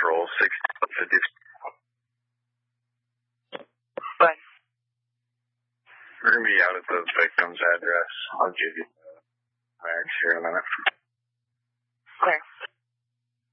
roll 650. Fine. We're going to be out at the victim's address. I'll give you